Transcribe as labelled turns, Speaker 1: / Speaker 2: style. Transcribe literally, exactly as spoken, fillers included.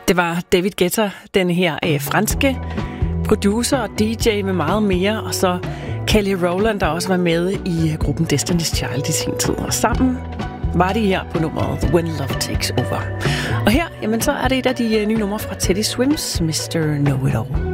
Speaker 1: Det var David Guetta, den her øh, franske producer og D J med meget mere, og så Kelly Rowland, der også var med i gruppen Destiny's Child i sin tid. Og sammen var de her på nummeret When Love Takes Over. Og her, jamen, så er det et af de øh, nye numre fra Teddy Swims, mister Know It All.